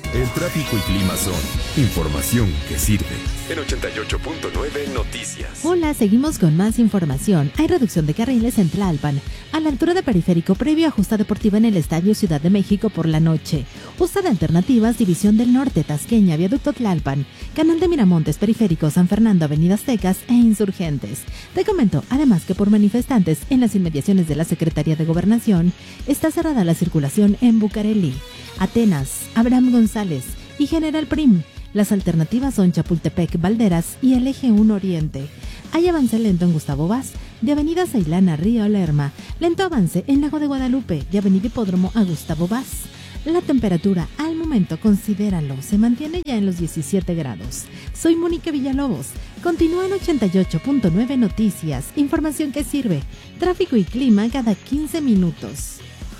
El tráfico y clima son información que sirve. En 88.9 Noticias. Hola, seguimos con más información. Hay reducción de carriles en Tlalpan, a la altura de Periférico, previo a justa deportiva en el Estadio Ciudad de México por la noche. Usa de alternativas, División del Norte, Tasqueña, Viaducto Tlalpan, Canal de Miramontes, Periférico, San Fernando, Avenida Aztecas e Insurgentes. Te comento, además, que por manifestantes en las inmediaciones de la Secretaría de Gobernación, está cerrada la circulación en Bucareli, Atenas, Abraham González y General Prim. Las alternativas son Chapultepec, Valderas y el Eje 1 Oriente. Hay avance lento en Gustavo Vaz, de Avenida Ceilán a Río Lerma. Lento avance en Lago de Guadalupe, de Avenida Hipódromo a Gustavo Vaz. La temperatura al momento, considéralo, se mantiene ya en los 17 grados. Soy Mónica Villalobos. Continúa en 88.9 Noticias. Información que sirve. Tráfico y clima cada 15 minutos.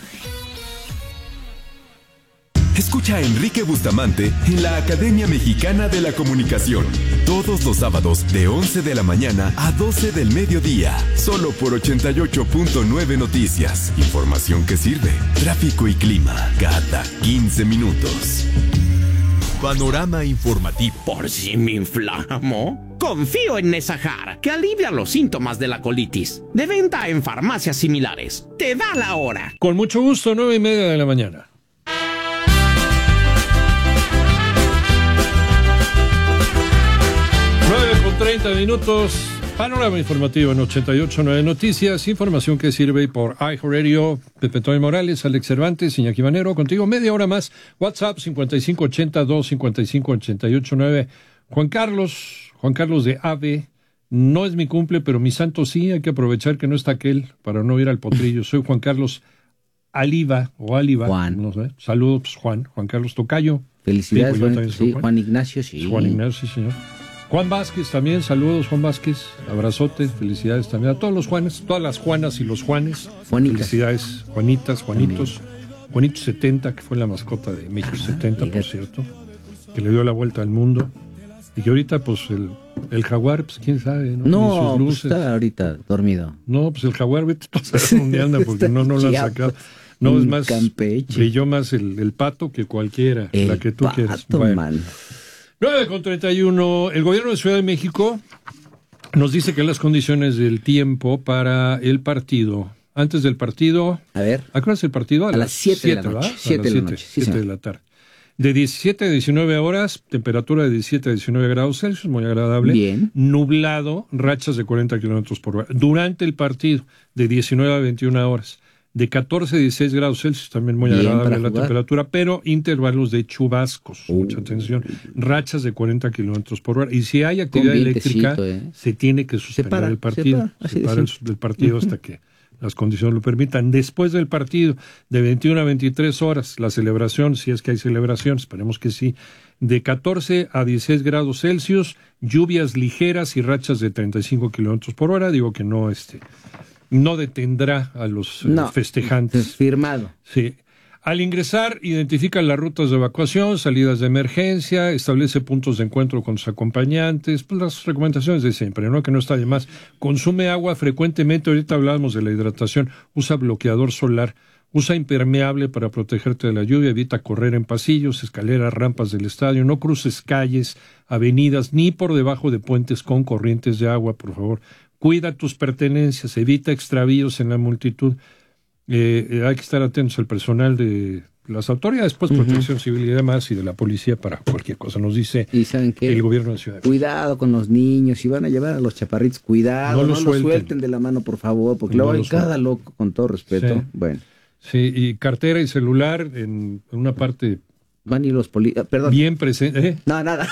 Escucha a Enrique Bustamante en la Academia Mexicana de la Comunicación. Todos los sábados de 11 de la mañana a 12 del mediodía. Solo por 88.9 Noticias. Información que sirve. Tráfico y clima cada 15 minutos. Panorama informativo. ¿Por si me inflamo? Confío en Nesajar, que alivia los síntomas de la colitis. De venta en farmacias similares. Te da la hora. Con mucho gusto, 9:30 de la mañana. 9:30 minutos, panorama informativo en 88.9 Noticias, información que sirve por iHeartRadio. Pepe Toy Morales, Alex Cervantes, Iñaki Manero, contigo media hora más. WhatsApp 5580-255-88.9. Juan Carlos de AVE, no es mi cumple, pero mi santo sí, hay que aprovechar que no está aquel para no ir al potrillo. Soy Juan Carlos Aliva, Juan. No sé. Saludos, Juan Carlos Tocayo. Felicidades, sí, Juan Ignacio, sí. Juan Ignacio, sí, señor. Juan Vázquez también, saludos Juan Vázquez, abrazote, felicidades también a todos los Juanes, todas las Juanas y los Juanes. Juanitas. Felicidades, Juanitas, Juanitos. También. Juanito 70, que fue la mascota de México 70, fíjate. por cierto, que le dio la vuelta al mundo. Y que ahorita, pues, el jaguar, pues, quién sabe, ¿no? No, sus luces. pues está ahorita dormido. No, pues el jaguar, vete tú a saber dónde anda, porque no lo han sacado. No, es más, Campeche. brilló más el pato que cualquiera, la que tú quieras. Bueno. 9:31, el gobierno de Ciudad de México nos dice que las condiciones del tiempo para el partido, antes del partido, a ver, ¿a qué hora es el partido? A las 7 de la noche. 7 de la tarde. De 17 a 19 horas, temperatura de 17 a 19 grados Celsius, muy agradable. Bien. Nublado, rachas de 40 kilómetros por hora. Durante el partido, de 19 a 21 horas. De 14 a 16 grados Celsius, también muy Bien, agradable la jugar. temperatura, pero intervalos de chubascos, mucha atención, rachas de 40 kilómetros por hora. Y si hay actividad eléctrica, se tiene que suspender el partido. Se para el partido hasta que las condiciones lo permitan. Después del partido, de 21 a 23 horas, la celebración, si es que hay celebración, esperemos que sí, de 14 a 16 grados Celsius, lluvias ligeras y rachas de 35 kilómetros por hora. Digo que no detendrá a los festejantes. Firmado. Sí. Al ingresar, identifica las rutas de evacuación, salidas de emergencia, establece puntos de encuentro con sus acompañantes, pues las recomendaciones de siempre, ¿no? Que no está de más. Consume agua frecuentemente, ahorita hablábamos de la hidratación, usa bloqueador solar, usa impermeable para protegerte de la lluvia, evita correr en pasillos, escaleras, rampas del estadio, no cruces calles, avenidas, ni por debajo de puentes con corrientes de agua, por favor. Cuida tus pertenencias, evita extravíos en la multitud. Hay que estar atentos al personal de las autoridades, pues, Protección Civil y demás, y de la policía para cualquier cosa. Nos dice ¿Y saben qué? El gobierno de Ciudad. Cuidado con los niños, si van a llevar a los chaparritos, cuidado, no los suelten de la mano, por favor, porque luego hay cada loco, con todo respeto. Sí. Bueno. Sí, y cartera y celular en una parte van y los perdón. Bien presente. No, nada.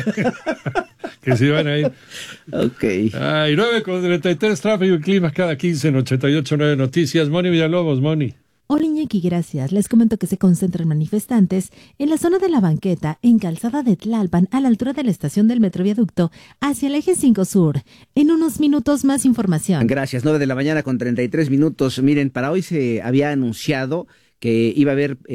Que se van a ir. Ok. Ay, 9:33, tráfico y clima cada 15 en 88.9 Noticias. Moni Villalobos, Moni. Hola Iñaki, gracias. Les comento que se concentran manifestantes en la zona de la banqueta, en Calzada de Tlalpan, a la altura de la estación del Metro Viaducto, hacia el eje 5 Sur. En unos minutos más información. Gracias, 9 de la mañana con 33 minutos. Miren, para hoy se había anunciado que iba a haber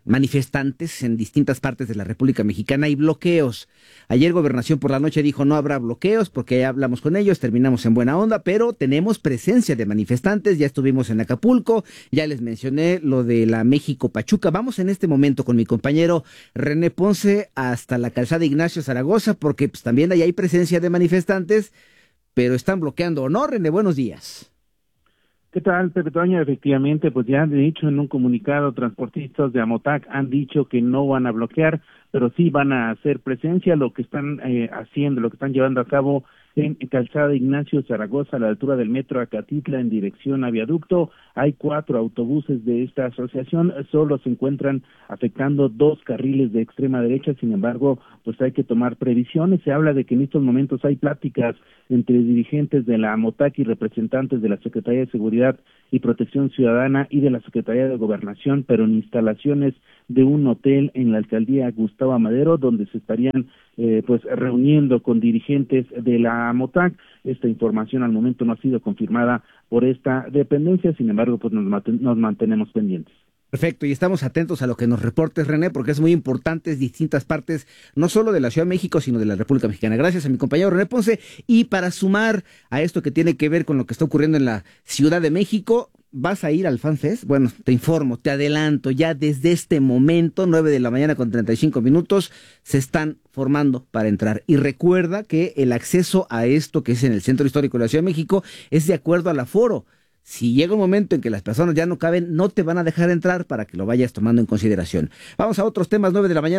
manifestantes en distintas partes de la República Mexicana y bloqueos. Ayer Gobernación por la noche dijo no habrá bloqueos porque ya hablamos con ellos, terminamos en buena onda, pero tenemos presencia de manifestantes, ya estuvimos en Acapulco, ya les mencioné lo de la México-Pachuca. Vamos en este momento con mi compañero René Ponce hasta la calzada Ignacio Zaragoza porque pues, también ahí hay presencia de manifestantes, pero están bloqueando, ¿o no, René? Buenos días. ¿Qué tal, Pepe Toño? Efectivamente, pues ya han dicho en un comunicado, transportistas de Amotac han dicho que no van a bloquear, pero sí van a hacer presencia. Lo que están haciendo, lo que están llevando a cabo en calzada Ignacio Zaragoza, a la altura del metro Acatitla, en dirección a Viaducto. Hay 4 autobuses de esta asociación, solo se encuentran afectando 2 carriles de extrema derecha, sin embargo, pues hay que tomar previsiones. Se habla de que en estos momentos hay pláticas entre dirigentes de la Amotac y representantes de la Secretaría de Seguridad y Protección Ciudadana y de la Secretaría de Gobernación, pero en instalaciones de un hotel en la alcaldía Gustavo Amadero, donde se estarían pues reuniendo con dirigentes de la Amotac. Esta información al momento no ha sido confirmada por esta dependencia, sin embargo, pues nos mantenemos pendientes. Perfecto, y estamos atentos a lo que nos reportes, René, porque es muy importante, es distintas partes, no solo de la Ciudad de México, sino de la República Mexicana. Gracias a mi compañero René Ponce. Y para sumar a esto que tiene que ver con lo que está ocurriendo en la Ciudad de México, ¿vas a ir al FanFest? Bueno, te informo, te adelanto, ya desde este momento, 9:35 a.m, se están formando para entrar. Y recuerda que el acceso a esto que es en el Centro Histórico de la Ciudad de México es de acuerdo al aforo. Si llega un momento en que las personas ya no caben, no te van a dejar entrar para que lo vayas tomando en consideración. Vamos a otros temas,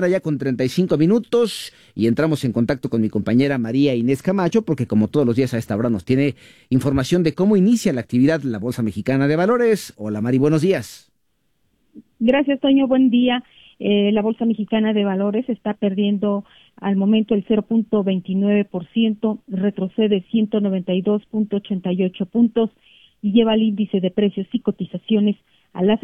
9:35 a.m, y entramos en contacto con mi compañera María Inés Camacho, porque como todos los días a esta hora nos tiene información de cómo inicia la actividad de la Bolsa Mexicana de Valores. Hola Mari, buenos días. Gracias, Toño, buen día. La Bolsa Mexicana de Valores está perdiendo al momento el 0.29%, retrocede 192.88 puntos, y lleva el índice de precios y cotizaciones a las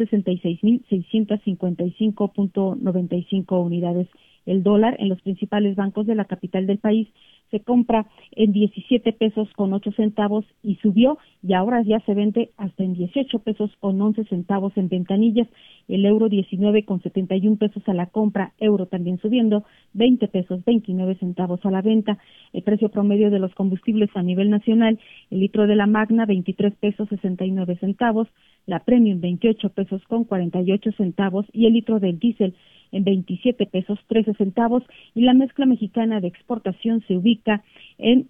66.655.95 unidades. El dólar en los principales bancos de la capital del país se compra en 17 pesos con 8 centavos y subió, y ahora ya se vende hasta en 18 pesos con 11 centavos en ventanillas. El euro 19 con 71 pesos a la compra, euro también subiendo, 20 pesos 29 centavos a la venta. El precio promedio de los combustibles a nivel nacional, el litro de la Magna 23 pesos 69 centavos, la Premium 28 pesos con 48 centavos y el litro del diésel en 27 pesos 13 centavos, y la mezcla mexicana de exportación se ubica en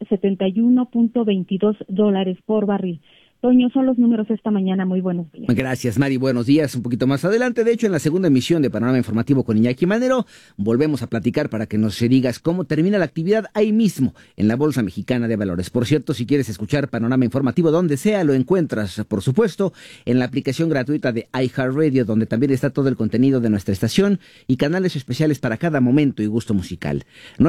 $71.22 por barril. Toño, son los números esta mañana. Muy buenos días. Gracias, Mari. Buenos días. Un poquito más adelante, de hecho, en la segunda emisión de Panorama Informativo con Iñaki Manero, volvemos a platicar para que nos digas cómo termina la actividad ahí mismo, en la Bolsa Mexicana de Valores. Por cierto, si quieres escuchar Panorama Informativo donde sea, lo encuentras, por supuesto, en la aplicación gratuita de iHeartRadio, donde también está todo el contenido de nuestra estación y canales especiales para cada momento y gusto musical.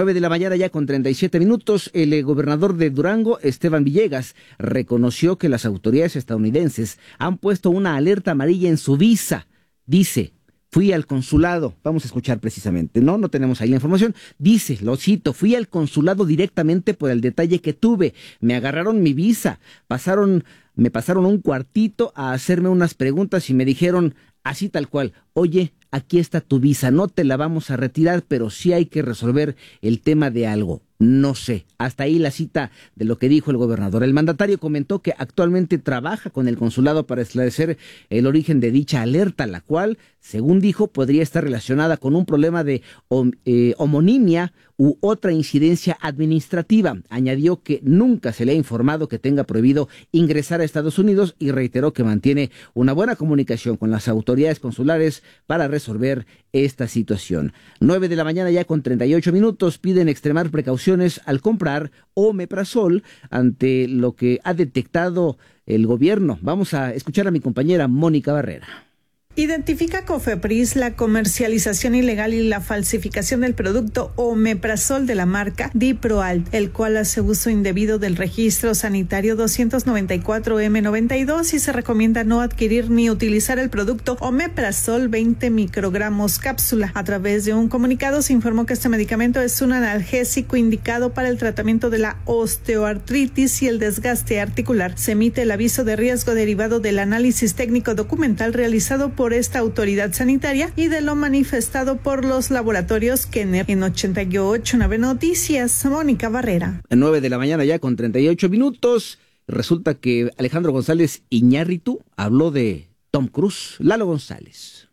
9:37 a.m, el gobernador de Durango, Esteban Villegas, reconoció que las autoridades estadounidenses han puesto una alerta amarilla en su visa. Dice: fui al consulado, vamos a escuchar precisamente, no tenemos ahí la información, dice, lo cito, fui al consulado directamente por el detalle que tuve, me agarraron mi visa, me pasaron un cuartito a hacerme unas preguntas y me dijeron, así tal cual, oye, aquí está tu visa, no te la vamos a retirar, pero sí hay que resolver el tema de algo. No sé, hasta ahí la cita de lo que dijo el gobernador. El mandatario comentó que actualmente trabaja con el consulado para esclarecer el origen de dicha alerta, la cual, según dijo, podría estar relacionada con un problema de homonimia u otra incidencia administrativa. Añadió que nunca se le ha informado que tenga prohibido ingresar a Estados Unidos y reiteró que mantiene una buena comunicación con las autoridades consulares para resolver esta situación. 9:38 a.m, piden extremar precauciones al comprar omeprazol ante lo que ha detectado el gobierno. Vamos a escuchar a mi compañera Mónica Barrera. Identifica Cofepris la comercialización ilegal y la falsificación del producto omeprazol de la marca Diproal, el cual hace uso indebido del registro sanitario 294M92 y se recomienda no adquirir ni utilizar el producto omeprazol 20 microgramos cápsula. A través de un comunicado se informó que este medicamento es un analgésico indicado para el tratamiento de la osteoartritis y el desgaste articular. Se emite el aviso de riesgo derivado del análisis técnico documental realizado por por esta autoridad sanitaria y de lo manifestado por los laboratorios Kenner. En 88.9 Noticias, Mónica Barrera. 9 de la mañana ya con 38 minutos. Resulta que Alejandro González Iñárritu habló de Tom Cruise. Lalo González.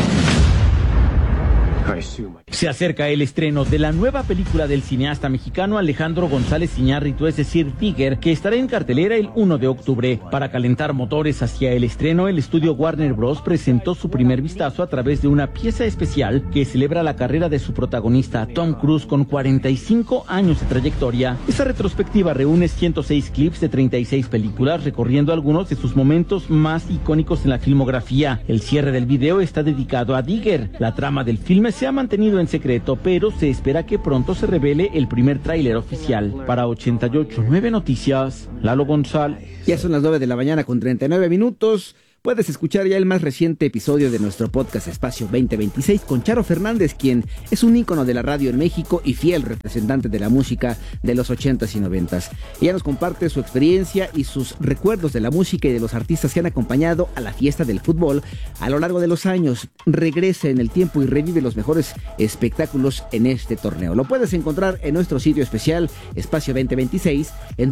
Se acerca el estreno de la nueva película del cineasta mexicano Alejandro González Iñárritu, es decir, Tigger, que estará en cartelera el 1 de octubre. Para calentar motores hacia el estreno, el estudio Warner Bros. Presentó su primer vistazo a través de una pieza especial que celebra la carrera de su protagonista, Tom Cruise, con 45 años de trayectoria. Esta retrospectiva reúne 106 clips de 36 películas, recorriendo algunos de sus momentos más icónicos en la filmografía. El cierre del video está dedicado a Tigger. La trama del filme se ha mantenido en secreto, pero se espera que pronto se revele el primer tráiler oficial. Para 88.9 Noticias, Lalo González. Ya son las 9 de la mañana con 39 minutos. Puedes escuchar ya el más reciente episodio de nuestro podcast Espacio 2026 con Charo Fernández, quien es un ícono de la radio en México y fiel representante de la música de los 80s y 90s. Ella nos comparte su experiencia y sus recuerdos de la música y de los artistas que han acompañado a la fiesta del fútbol a lo largo de los años. Regresa en el tiempo y revive los mejores espectáculos en este torneo. Lo puedes encontrar en nuestro sitio especial Espacio 2026 en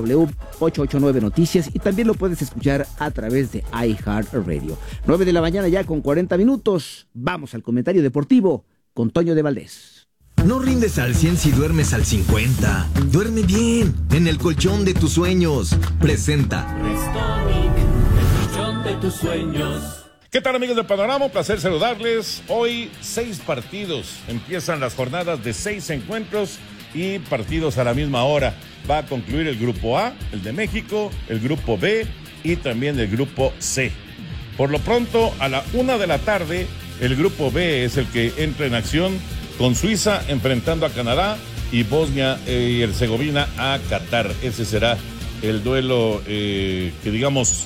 www.889 Noticias y también lo puedes escuchar a través de iHeart Radio. 9 de la mañana ya con 40 minutos. Vamos al comentario deportivo con Toño de Valdés. No rindes al 100 si duermes al 50. Duerme bien en el colchón de tus sueños. Presenta Restonic, el colchón de tus sueños. ¿Qué tal, amigos de Panorama? Un placer saludarles. Hoy 6 partidos. Empiezan las jornadas de 6 encuentros y partidos a la misma hora. Va a concluir el grupo A, el de México, el grupo B y también el grupo C. Por lo pronto, a la 1 de la tarde, el grupo B es el que entra en acción con Suiza enfrentando a Canadá y Bosnia y Herzegovina a Qatar. Ese será el duelo que digamos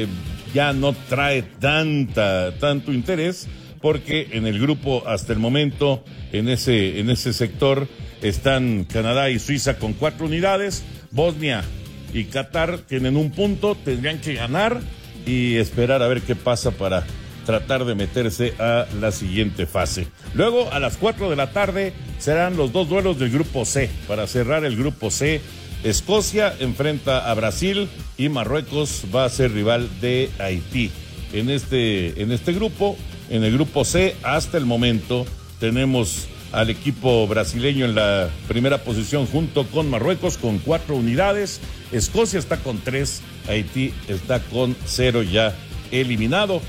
ya no trae tanto interés, porque en el grupo hasta el momento en ese sector están Canadá y Suiza con 4 unidades, Bosnia y Qatar tienen 1 punto, tendrían que ganar y esperar a ver qué pasa para tratar de meterse a la siguiente fase. Luego, a las 4 de la tarde, serán los 2 duelos del grupo C. Para cerrar el grupo C, Escocia enfrenta a Brasil y Marruecos va a ser rival de Haití. En este grupo, en el grupo C, hasta el momento, tenemos al equipo brasileño en la primera posición junto con Marruecos con 4 unidades. Escocia está con 3, Haití está con 0 ya eliminado.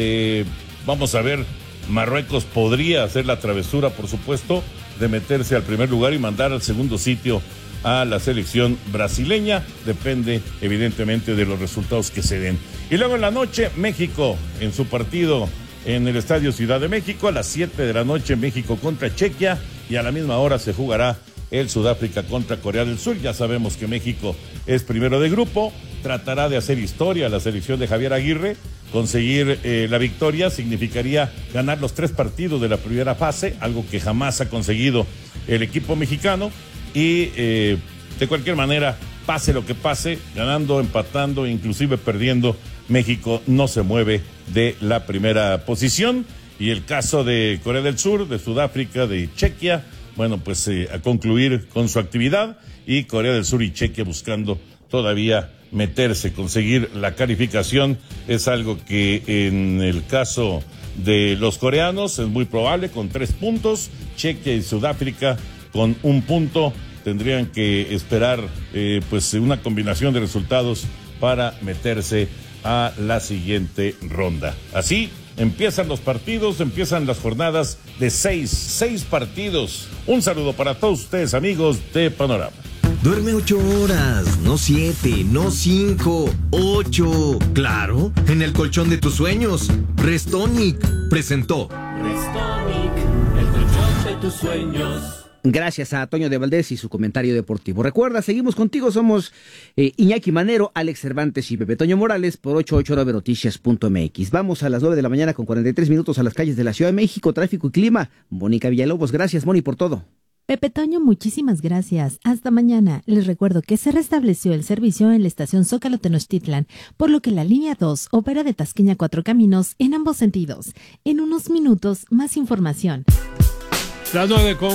Vamos a ver, Marruecos podría hacer la travesura, por supuesto, de meterse al primer lugar y mandar al segundo sitio a la selección brasileña. Depende, evidentemente, de los resultados que se den. Y luego en la noche, México en su partido en el Estadio Ciudad de México, a las 7 de la noche, México contra Chequia, y a la misma hora se jugará el Sudáfrica contra Corea del Sur. Ya sabemos que México es primero de grupo, tratará de hacer historia la selección de Javier Aguirre. Conseguir la victoria significaría ganar los 3 partidos de la primera fase, algo que jamás ha conseguido el equipo mexicano, y de cualquier manera, pase lo que pase, ganando, empatando, inclusive perdiendo, México no se mueve de la primera posición. Y el caso de Corea del Sur, de Sudáfrica, de Chequia, bueno, pues a concluir con su actividad, y Corea del Sur y Chequia buscando todavía meterse, conseguir la calificación. Es algo que en el caso de los coreanos es muy probable, con 3 puntos, Chequia y Sudáfrica con 1 punto. Tendrían que esperar pues una combinación de resultados para meterse a la siguiente ronda. Así empiezan los partidos, empiezan las jornadas de 6 partidos. Un saludo para todos ustedes, amigos de Panorama. Duerme 8 horas, no 7, no 5, 8. Claro, en el colchón de tus sueños. Restonic presentó Restonic, el colchón de tus sueños. Gracias a Toño de Valdés y su comentario deportivo. Recuerda, seguimos contigo, somos Iñaki Manero, Alex Cervantes y Pepe Toño Morales por 889noticias.mx. Vamos a las 9 de la mañana con 43 minutos a las calles de la Ciudad de México, tráfico y clima. Mónica Villalobos, gracias, Moni, por todo. Pepe Toño, muchísimas gracias. Hasta mañana. Les recuerdo que se restableció el servicio en la estación Zócalo Tenochtitlan, por lo que la línea 2 opera de Tasqueña a Cuatro Caminos en ambos sentidos. En unos minutos, más información. Las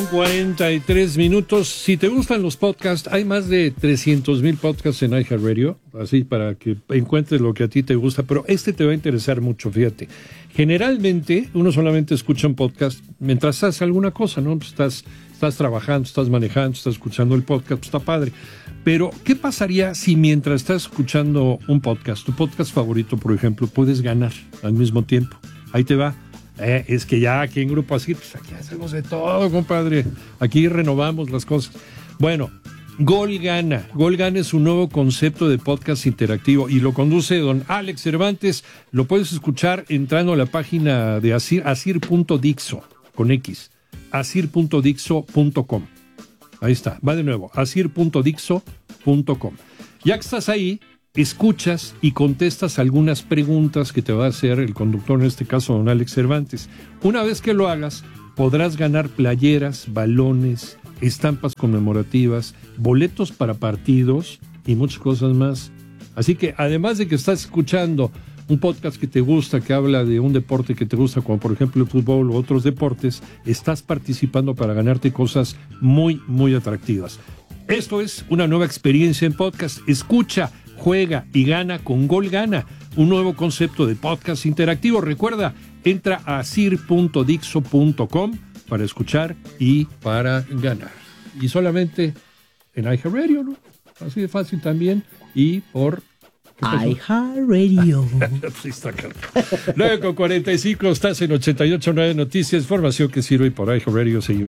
9:43. Si te gustan los podcasts, hay más de 300,000 podcasts en iHeartRadio, así para que encuentres lo que a ti te gusta, pero este te va a interesar mucho, fíjate. Generalmente, uno solamente escucha un podcast mientras haces alguna cosa, ¿no? Pues estás trabajando, estás manejando, estás escuchando el podcast, pues está padre. Pero, ¿qué pasaría si mientras estás escuchando un podcast, tu podcast favorito, por ejemplo, puedes ganar al mismo tiempo? Ahí te va. Es que ya aquí en Grupo ASIR, pues aquí hacemos de todo, compadre. Aquí renovamos las cosas. Bueno, Gol Gana. Gol Gana es un nuevo concepto de podcast interactivo y lo conduce don Alex Cervantes. Lo puedes escuchar entrando a la página de asir.dixo, con X, asir.dixo.com. Ahí está, va de nuevo, asir.dixo.com. Ya que estás ahí, escuchas y contestas algunas preguntas que te va a hacer el conductor, en este caso don Alex Cervantes. Una vez que lo hagas, podrás ganar playeras, balones, estampas conmemorativas, boletos para partidos y muchas cosas más. Así que además de que estás escuchando un podcast que te gusta, que habla de un deporte que te gusta, como por ejemplo el fútbol u otros deportes, estás participando para ganarte cosas muy, muy atractivas. Esto es una nueva experiencia en podcast. Escucha, juega y gana con Gol Gana, un nuevo concepto de podcast interactivo. Recuerda, entra a asir.dixo.com para escuchar y para ganar. Y solamente en iHeartRadio, ¿no? Así de fácil también. Y por iHeartRadio. Sí, está claro. 9:45, estás en 88.9 Noticias, información que sirve por iHeartRadio. Seguimos.